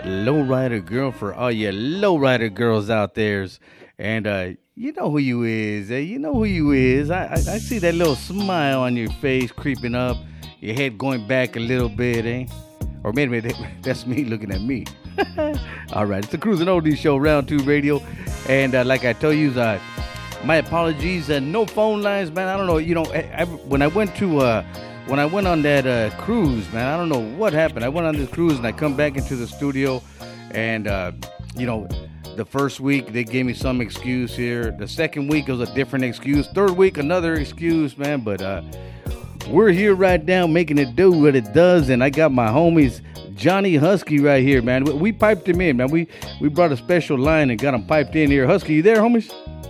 Lowrider girl for all you lowrider girls out there. And you know who you is. You know who you is. I see that little smile on your face creeping up, your head going back a little bit, eh? Or maybe that's me looking at me. All right, it's the Cruising Oldies Show, Round 2 Radio. And like I told you, my apologies. No phone lines, man. I don't know. You know, when I went on that cruise, man, I don't know what happened. I went on this cruise and I come back into the studio, and you know, the first week they gave me some excuse here. The second week it was a different excuse. Third week another excuse, man. But we're here right now making it do what it does, and I got my homies Johnny Husky right here, man. We piped him in, man. We brought a special line and got him piped in here. Husky, you there, homies?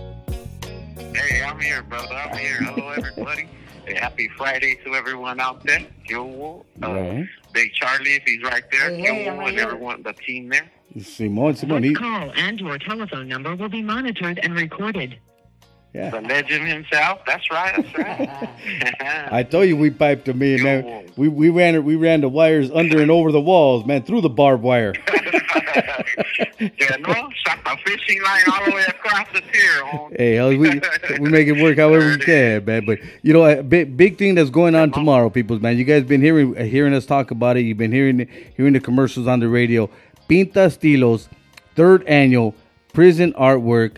Hey, I'm here, brother. I'm here. Hello, everybody. Hey, happy Friday to everyone out there. Joe, Right. Big Charlie, if he's right there. Hey, Joe I'm right and here. everyone, the team there. Simon, This call and your telephone number will be monitored and recorded. yeah. The legend himself. That's right. That's right. I told you we piped him in, man. We ran the wires under and over the walls, man, through the barbed wire. Yeah, no, shot the fishing line all the way across the pier. Hey, we make it work however we can, man. But you know, a big thing that's going on tomorrow, people, man. You guys been hearing us talk about it. You've been hearing the commercials on the radio. Pinta Estilos, third annual prison artwork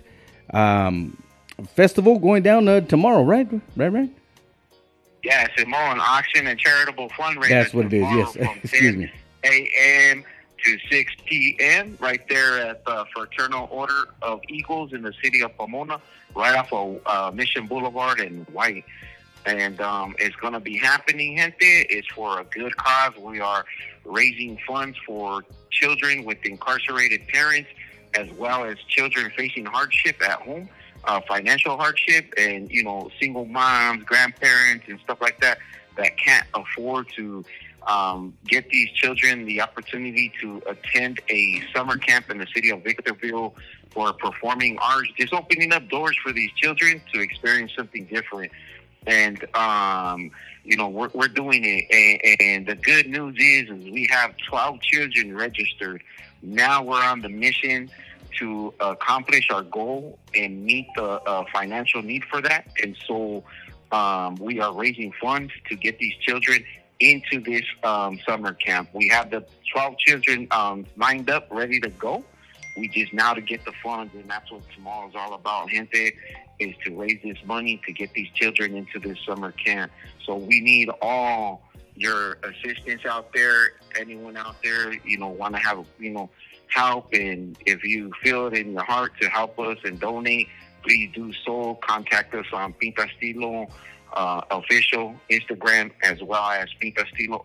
festival going down tomorrow, right? Right. Yeah, Simone, auction and charitable fundraiser. That's what it is. tomorrow Yes. from Excuse 10 me. a.m. to 6 p.m. right there at the Fraternal Order of Eagles in the city of Pomona, right off of Mission Boulevard and White. And it's going to be happening, gente. It's for a good cause. We are raising funds for children with incarcerated parents, as well as children facing hardship at home, financial hardship, and, you know, single moms, grandparents, and stuff like that can't afford to get these children the opportunity to attend a summer camp in the city of Victorville for performing arts, just opening up doors for these children to experience something different. And, you know, we're doing it. And the good news is we have 12 children registered. Now we're on the mission to accomplish our goal and meet the financial need for that. And so we are raising funds to get these children into this summer camp. We have the 12 children lined up, ready to go. We just now to get the funds, and that's what tomorrow's all about, gente, is to raise this money to get these children into this summer camp. So we need all your assistance out there. Anyone out there, you know, want to have, you know, help, and if you feel it in your heart to help us and donate, please do so. Contact us on Pinta Estilo official Instagram, as well as Pinta Estilo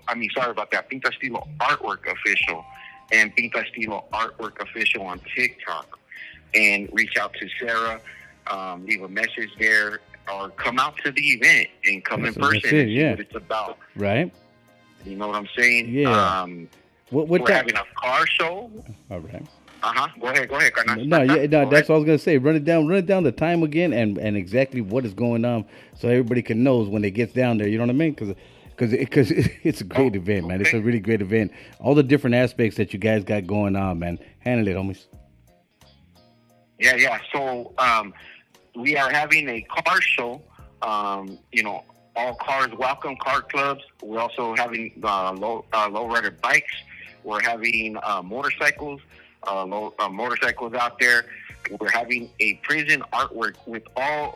Artwork official and Pinta Estilo Artwork official on TikTok. And reach out to Sarah, leave a message there, or come out to the event and come in person and see what it's about. Right. You know what I'm saying? Yeah. What we're having a car show. All right. Go ahead, Carnal. No, that's what I was gonna say. Run it down the time again, and exactly what is going on, so everybody can know when they get down there. You know what I mean? Because it's a great event, man. Okay. It's a really great event. All the different aspects that you guys got going on, man. Handle it, homies. Yeah. So we are having a car show. You know, all cars welcome, car clubs. We're also having lowrider bikes. We're having motorcycles. Motorcycles out there. We're having a prison artwork with all